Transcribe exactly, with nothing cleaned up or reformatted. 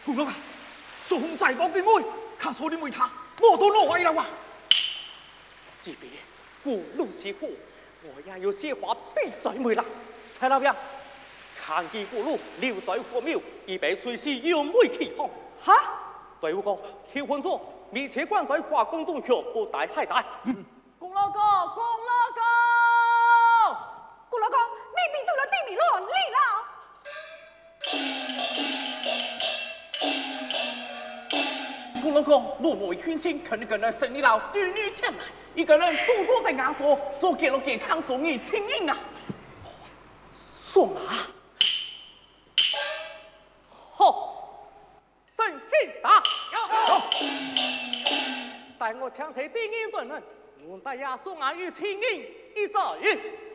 公公啊，说红在我嘅爱，卡错你问他，我都落位啦哇！ 这边过路是火，我也有些话必在门啦。蔡老表，看见过路留在火庙，预备随时用煤起火。 哈？ 队伍哥，求婚咗，密切关在华工洞穴，不带海带。 嗯。公老公，公老公，公老公，明明到了地米乱里了。 公老公，我没冤情，可能个人生意老，女女前来，一个人多多的压缩，所给了健康送你亲应啊。送啊！ 好，神气打，带我抢车第一顿人，我带呀送俺与亲应一早一。